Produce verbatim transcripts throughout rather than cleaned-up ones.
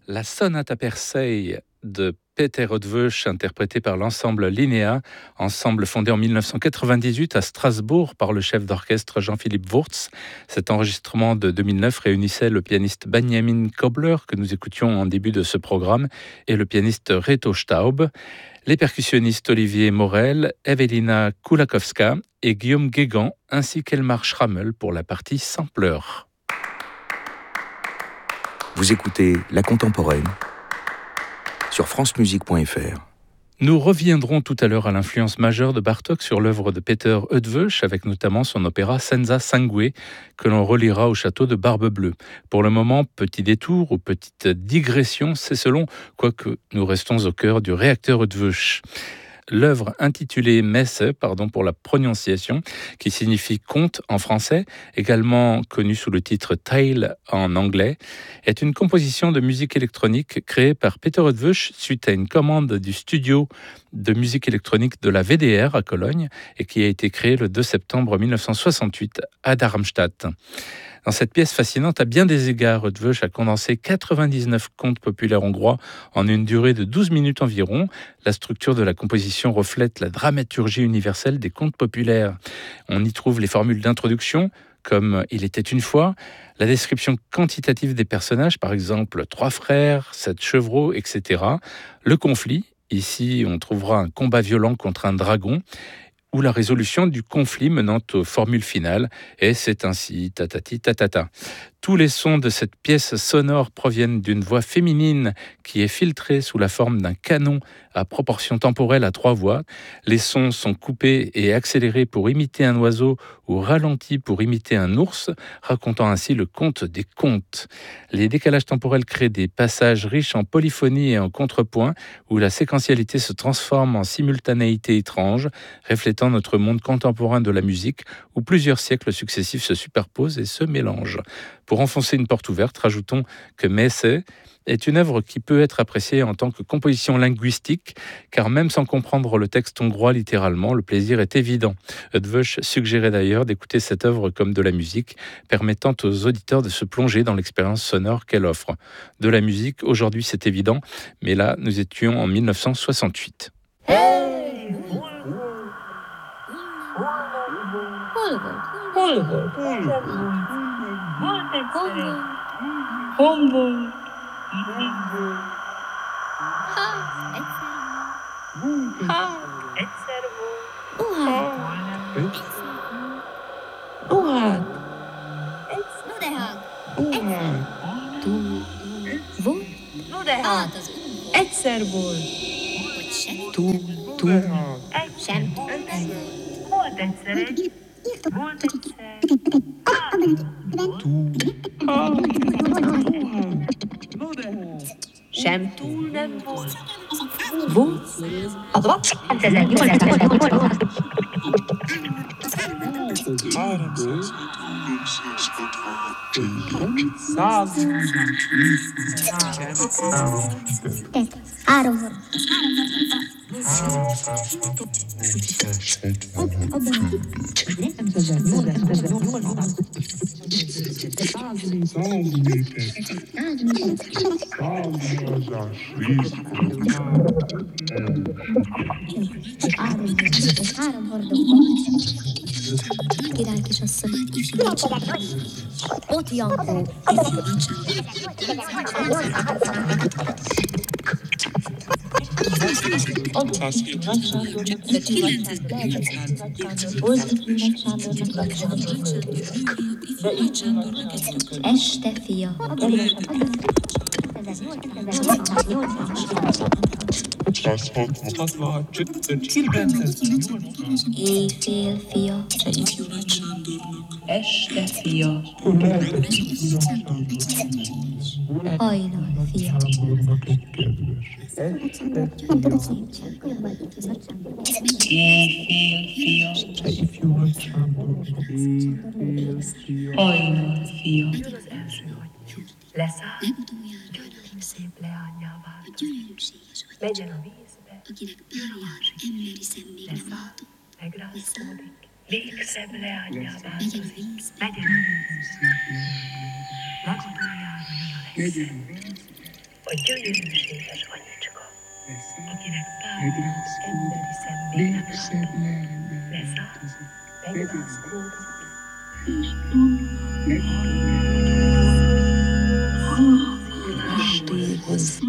La sonate à Persei de Peter Eötvös, interprétée par l'ensemble Linnea, ensemble fondé en mille neuf cent quatre-vingt-dix-huit à Strasbourg par le chef d'orchestre Jean-Philippe Wurtz. Cet enregistrement de deux mille neuf réunissait le pianiste Benjamin Kobler, que nous écoutions en début de ce programme, et le pianiste Reto Staub, les percussionnistes Olivier Morel, Evelina Kulakowska et Guillaume Guégan, ainsi qu'Elmar Schrammel pour la partie sampleur. Vous écoutez La Contemporaine sur francemusique point f r. Nous reviendrons tout à l'heure à l'influence majeure de Bartók sur l'œuvre de Peter Eötvös, avec notamment son opéra Senza Sangue, que l'on relira au château de Barbe-Bleue. Pour le moment, petit détour ou petite digression, c'est selon, quoique nous restons au cœur du réacteur Eötvös. L'œuvre intitulée Messe, pardon pour la prononciation, qui signifie conte en français, également connue sous le titre Tale en anglais, est une composition de musique électronique créée par Peter Eötvös suite à une commande du studio de musique électronique de la V D R à Cologne et qui a été créée le deux septembre mille neuf cent soixante-huit à Darmstadt. Dans cette pièce fascinante, à bien des égards, Eötvös a condensé quatre-vingt-dix-neuf contes populaires hongrois en une durée de douze minutes environ. La structure de la composition reflète la dramaturgie universelle des contes populaires. On y trouve les formules d'introduction, comme « Il était une fois », la description quantitative des personnages, par exemple « trois frères »,« sept chevreaux », et cetera. Le conflit, ici on trouvera un combat violent contre un dragon, ou la résolution du conflit menant aux formules finales, et c'est ainsi, tatati tatata. Tous les sons de cette pièce sonore proviennent d'une voix féminine qui est filtrée sous la forme d'un canon à proportion temporelle à trois voix. Les sons sont coupés et accélérés pour imiter un oiseau ou ralentis pour imiter un ours, racontant ainsi le conte des contes. Les décalages temporels créent des passages riches en polyphonie et en contrepoint, où la séquentialité se transforme en simultanéité étrange, reflétant notre monde contemporain de la musique, où plusieurs siècles successifs se superposent et se mélangent. Pour enfoncer une porte ouverte, rajoutons que Messe est une œuvre qui peut être appréciée en tant que composition linguistique, car même sans comprendre le texte hongrois littéralement, le plaisir est évident. Eötvös suggérait d'ailleurs d'écouter cette œuvre comme de la musique, permettant aux auditeurs de se plonger dans l'expérience sonore qu'elle offre. De la musique, aujourd'hui c'est évident, mais là nous étions en mille neuf cent soixante-huit. Hey! Hombo. Ha. Uhad. Egyszer volt. Tú, tú. Sem. Volt egyszer egy. Volt egyszer. Tú. Sem túl nem volt. Volt. Száz. Három volt. Három hordó. Király kisasszony. Ott Jankó. Este fia. Éjfél fia. Este fia. Hajnal fia. Éjfél fia. Hajnal fia. Leszáll, gyönyörű szép leányjá változik. Legyen a vízbe. Leszáll, megrázkódik. Még szebb leányjá változik. Legyen a vízbe. Legutoljára mi a legszebb. a gyönyörűséges anyicska, akinek pár az emberi szemben leszáll, megrázkódzik, és Istenhoz.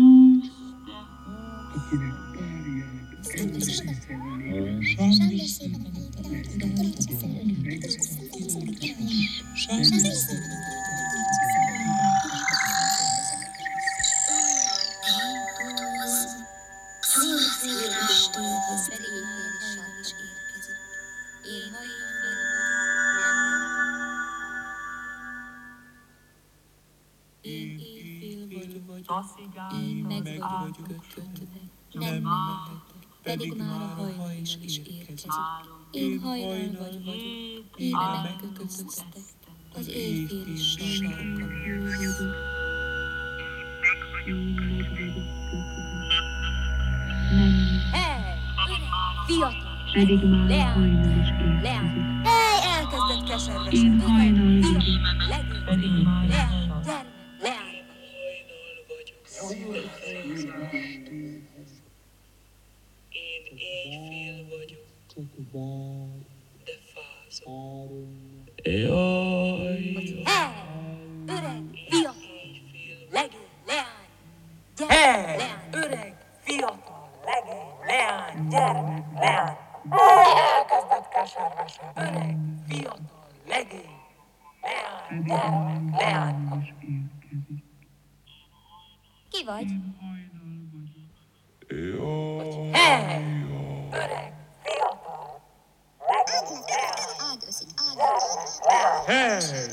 Én meg vagyok kötve, nem mehetek, pedig már a hajnal is érkezik. Én hajnal vagy vagyok, én megkötöztek, az éjfél is sarkam. Hely, fiatal, leány, leány. Hely, elkezdett keservesen, öreg, fiatal, legény, leány, gyere, leány. Én éjfél vagyok, de fázom. Jaj! Hely, öreg, fiatal, legény, leány, gyere, leány. Öreg, fiatal, legény, leány, gyermek, leány. Hely, elkezdett keservesen. Öreg, fiatal, legény, leány, gyermek, leány. Ki vagy? Hely, öreg, fiatal, legény, leány. Hely!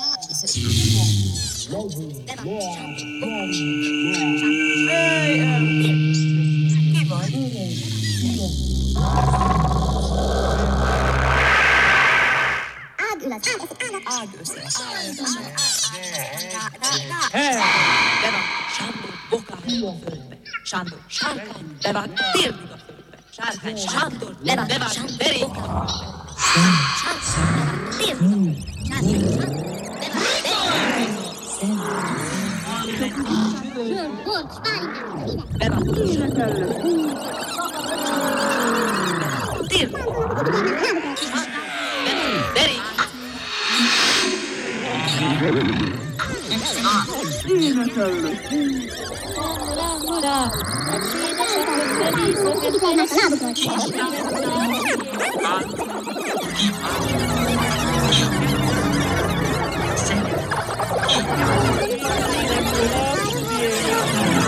Ki vagy? Ág össze, Hely! de van Sándor bokája a földbe. Sándor, sárkány, bevág, térdig a földbe. Sárkány, Sándor, bevág, derék a földbe. Hely!